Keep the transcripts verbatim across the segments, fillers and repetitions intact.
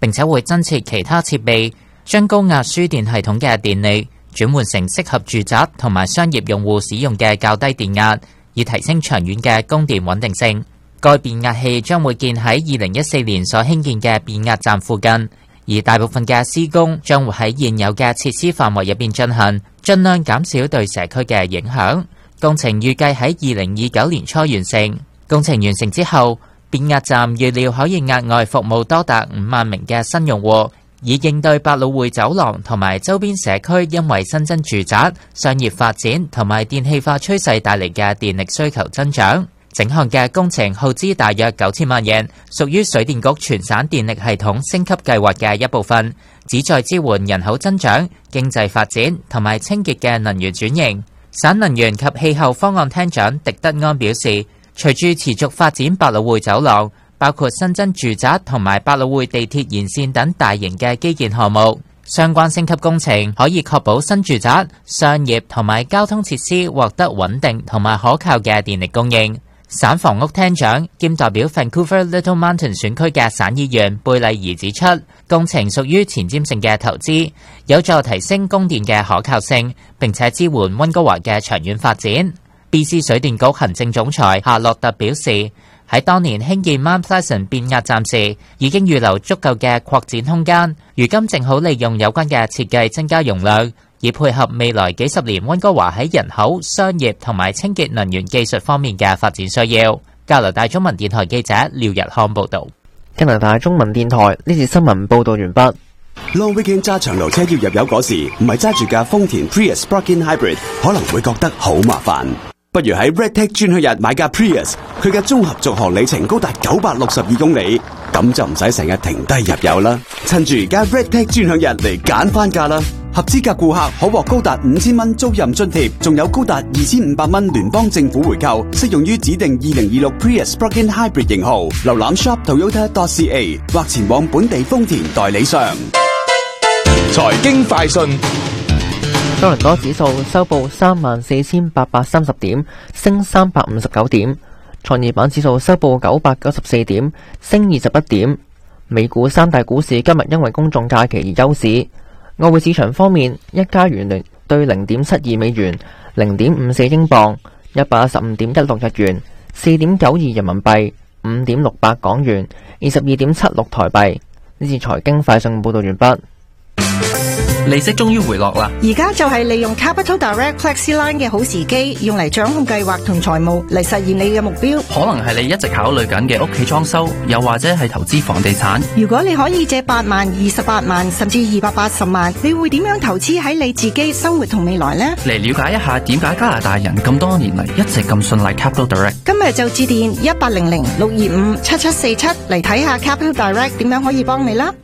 並且會增設其他設備，將高壓輸電系統嘅電力轉換成適合住宅同埋商業用戶使用嘅較低電壓，以提升長遠嘅供電穩定性。該變壓器將會建喺二零一四年所興建嘅變壓站附近，而大部分嘅施工將會喺現有嘅設施範圍入邊進行，盡量減少對社區嘅影響。工程預計喺二零二九年初完成。工程完成之後，變壓站預料可以額外服務多達五萬名嘅新用戶，以應對百老匯走廊同埋周邊社區因為新增住宅、商業發展同埋電氣化趨勢帶嚟嘅電力需求增長。整項嘅工程耗資大約九千萬元，屬於水電局全省電力系統升級計劃嘅一部分，旨在支援人口增長、經濟發展同埋清潔嘅能源轉型。省能源及氣候方案廳長狄德安表示，隨住持續發展百老匯走廊，包括新增住宅同埋百老匯地鐵沿線等大型嘅基建項目，相關升級工程可以確保新住宅、商業同埋交通設施獲得穩定同埋可靠嘅電力供應。省房屋廳長兼代表 Vancouver Little Mountain 選區嘅省議員貝麗兒指出，工程屬於前瞻性嘅投資，有助提升供電嘅可靠性，並且支援溫哥華嘅長遠發展。B C 水電局行政總裁夏洛特表示，喺當年興建 Mount Pleasant 變壓站時，已經預留足夠嘅擴展空間，如今正好利用有關嘅設計增加容量，以配合未來幾十年溫哥華喺人口、商業同埋清潔能源技術方面嘅發展需要。加拿大中文電台記者廖日康報道。 加拿大中文電台呢次新聞報道完畢。 Long Weekend 揸長途車要入油嗰時，唔係揸住架豐田 Prius Plug-in Hybrid， 可能會覺得好麻煩。不如喺 Redtech 專區日買架 Prius， 佢嘅綜合續航里程高達九百六十二公里，咁就唔使成日停低入油啦。趁住而家 Redtech 專享日嚟揀翻價啦！合資格顧客可獲高達五千蚊租賃津貼，仲有高達二千五百蚊聯邦政府回購，適用於指定二零二六 Prius Plug-in Hybrid 型號。瀏覽 shop toyota dot c a 或前往本地豐田代理商。 財經快訊。 多倫多指數收報三萬四千八百三十點，升三百五十九點。創業板指數收報九百九十四點，升二十一點。美股三大股市今日因為公眾假期而休市。外匯市場方面，一加元對零點七二美元，零點五四英鎊，一百一十五點一六日元，四點九二人民幣，五點六八港元，二十二點七六台幣。呢次財經快訊報道完畢。 利息終於回落啦！ 而家就係利用 Capital Direct FlexiLine 嘅好時機，用嚟掌控計劃同財務嚟實現你嘅目標。 可能係你一直考慮緊嘅屋企裝修，又或者係投資房地產。 如果你可以借八萬、二十八萬，甚至二百八十萬，你會點樣投資喺你自己生活同未來呢？ 嚟了解一下點解加拿大人咁多年嚟一直咁信賴 Capital Direct。 今日就致電一八零零六二五七七四七嚟睇下 Capital Direct 點樣可以幫你啦。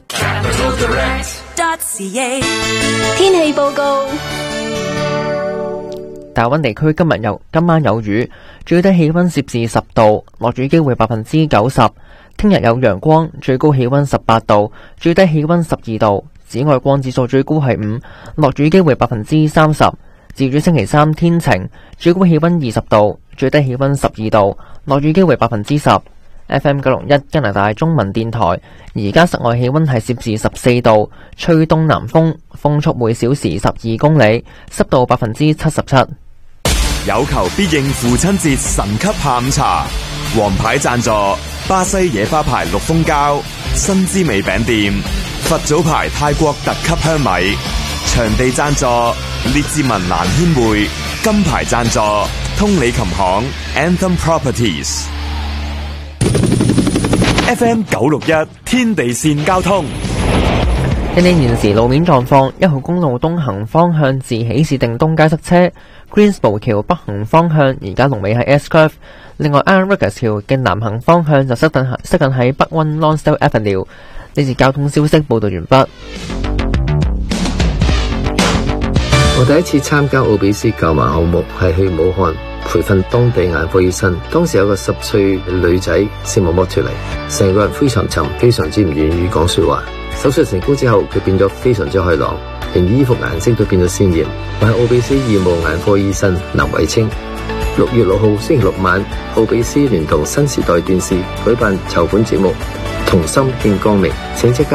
天氣報告： 大溫地區今日有今晚有雨，最低氣溫攝氏十度，落雨機會百分之九十。聽日有陽光，最高氣溫十八度，最低氣溫十二度。紫外光指數最高係五，落雨機會百分之三十。至於星期三天晴，最高氣溫二十度，最低氣溫十二度，落雨機會百分之十。F M 九六一加拿大中文電台，而家室外氣溫係攝氏十四度，吹東南風，風速每小時十二公里，濕度百分之七十七。 有求必應父親節神級下午茶，王牌贊助巴西野花牌綠蜂膠、新滋味餅店、佛祖牌泰國特級香米，場地贊助列治文蘭軒會，金牌贊助通利琴行 Anthem Properties。F M 九六一天地線交通， 睇睇現時路面狀況，一號公路東行方向自喜事定東街塞車 ，Greensboro 橋北行方向而家龍尾喺 S Curve， 另外 Iron Riggers 橋嘅南行方向就塞緊塞緊喺北溫 Lonsdale Avenue。呢次交通消息報道完畢。 我第一次參加奧比斯購買項目係去武漢培訓當地眼科醫生，當時有個十歲女仔視網膜脫離，成個人灰沉沉，非常之唔願意講說話。手術成功之後，佢變咗非常之開朗，連衣服顏色都變咗鮮艷。我係奧比斯義務眼科醫生林偉清。六月六號星期六晚，奧比斯聯同新時代電視舉辦籌款節目，同心見光明，請即刻